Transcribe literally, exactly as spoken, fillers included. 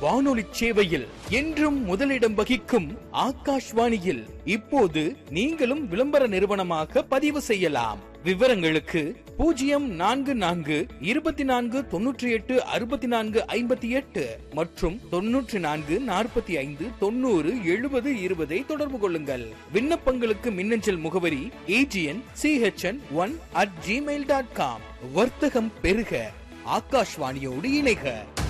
வானொலி சேவையில் என்றும் முதலிடம் வகிக்கும் ஆகாஷ்வாணியில் இப்போது நீங்களும் விளம்பர நிறுவனமாக பதிவு செய்யலாம். விவரங்களுக்கு பூஜ்ஜியம் நான்கு நான்கு இருபத்தி நான்கு தொன்னூற்றி எட்டு அறுபத்தி நான்கு ஐம்பத்தி எட்டு மற்றும் தொன்னூற்றி நான்கு நாற்பத்தி ஐந்து தொண்ணூறு எழுபது இருபதை தொடர்பு கொள்ளுங்கள். விண்ணப்பங்களுக்கு மின்னஞ்சல் முகவரி AGN CHN one at Gmail dot com. வர்த்தகம் பெருக, ஆகாஷ்வாணியோடு இணைக.